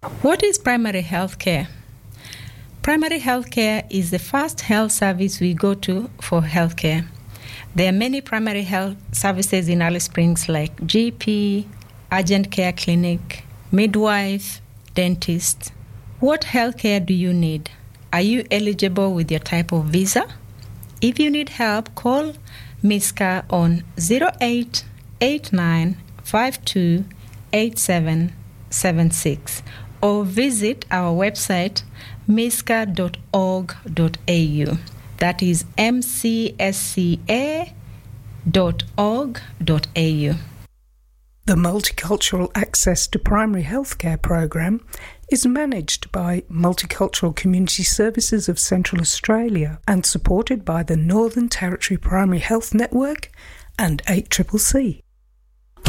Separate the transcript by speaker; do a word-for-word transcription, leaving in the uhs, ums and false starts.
Speaker 1: What is primary health care? Primary health care is the first health service we go to for health care. There are many primary health services in Alice Springs like G P, urgent care clinic, midwife, dentist. What health care do you need? Are you eligible with your type of visa? If you need help, call MISCA on zero eight eight nine five two eight seven seven six or visit our website misca dot org dot a u. That is m c s c a dot org dot a u.
Speaker 2: The Multicultural Access to Primary Healthcare program is managed by Multicultural Community Services of Central Australia and supported by the Northern Territory Primary Health Network and eight C C C.